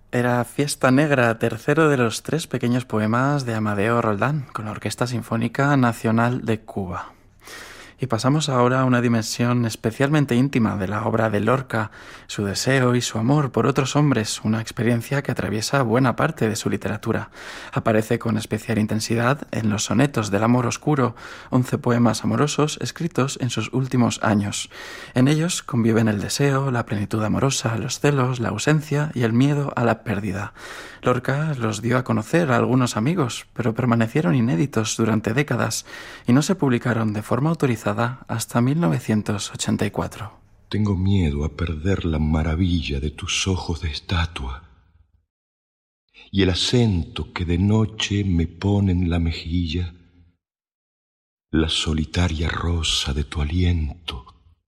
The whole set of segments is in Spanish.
Era Fiesta Negra, tercero de los tres pequeños poemas de Amadeo Roldán, con la Orquesta Sinfónica Nacional de Cuba. Y pasamos ahora a una dimensión especialmente íntima de la obra de Lorca, su deseo y su amor por otros hombres, una experiencia que atraviesa buena parte de su literatura. Aparece con especial intensidad en Los sonetos del amor oscuro, 11 poemas amorosos escritos en sus últimos años. En ellos conviven el deseo, la plenitud amorosa, los celos, la ausencia y el miedo a la pérdida. Lorca los dio a conocer a algunos amigos, pero permanecieron inéditos durante décadas y no se publicaron de forma autorizada hasta 1984. Tengo miedo a perder la maravilla de tus ojos de estatua y el acento que de noche me pone en la mejilla, la solitaria rosa de tu aliento.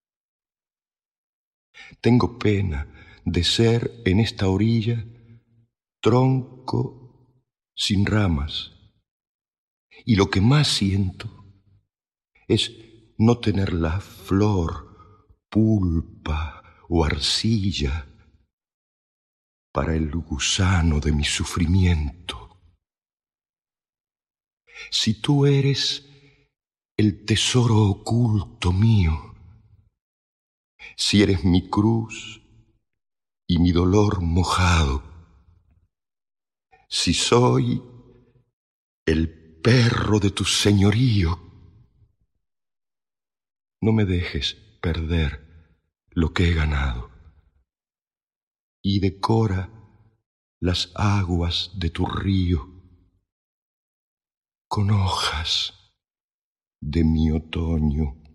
Tengo pena de ser en esta orilla tronco sin ramas, y lo que más siento es no tener la flor, pulpa o arcilla para el gusano de mi sufrimiento. Si tú eres el tesoro oculto mío, si eres mi cruz y mi dolor mojado, si soy el perro de tu señorío, no me dejes perder lo que he ganado y decora las aguas de tu río con hojas de mi otoño.